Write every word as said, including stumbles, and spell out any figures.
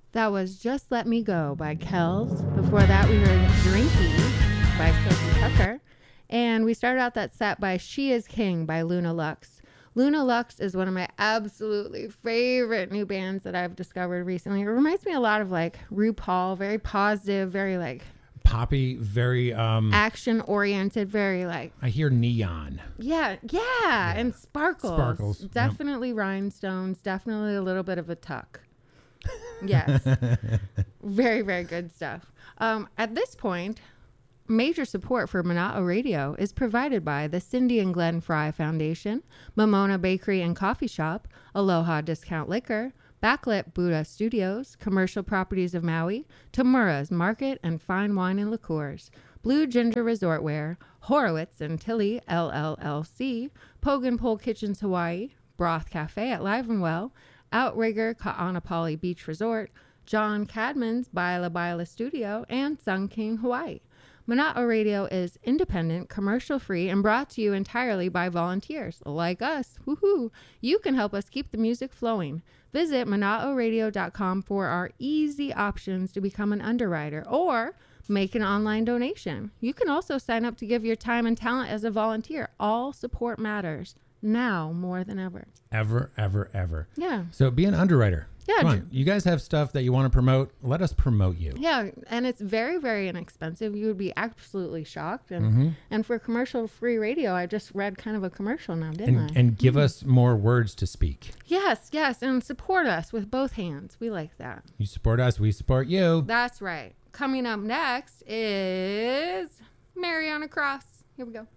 That was Just Let Me Go by Kells. Before that, we heard Drinky by Sophie Tucker. And we started out that set by She Is King by Luna Lux. Luna Lux is one of my absolutely favorite new bands that I've discovered recently. It reminds me a lot of like RuPaul, very positive, very like poppy, very um action oriented, very like I hear neon. Yeah, yeah, yeah. And sparkles. Sparkles. Definitely yep. Rhinestones, definitely a little bit of a tuck. Yes. Very, very good stuff. Um, at this point, major support for Monotto Radio is provided by the Cindy and Glenn Fry Foundation, Momona Bakery and Coffee Shop, Aloha Discount Liquor, Backlit Buddha Studios, Commercial Properties of Maui, Tamura's Market and Fine Wine and Liqueurs, Blue Ginger Resort Wear, Horowitz and Tilly L L L C, Pogan Pole Kitchens Hawaii, Broth Cafe at Live and Well, Outrigger Ka'anapali Beach Resort, John Cadman's Baila Baila Studio, and Sun King Hawaii. Monotto Radio is independent, commercial-free, and brought to you entirely by volunteers like us. Woohoo! You can help us keep the music flowing. Visit monotto radio dot com for our easy options to become an underwriter or make an online donation. You can also sign up to give your time and talent as a volunteer. All support matters now more than ever. Ever, ever, ever. Yeah. So be an underwriter. Yeah. Come on. You guys have stuff that you want to promote. Let us promote you. Yeah. And it's very, very inexpensive. You would be absolutely shocked. And mm-hmm. and for commercial free radio, I just read kind of a commercial now, didn't and, I? And give mm-hmm. us more words to speak. Yes, yes. And support us with both hands. We like that. You support us. We support you. That's right. Coming up next is Mariana Cross. Here we go.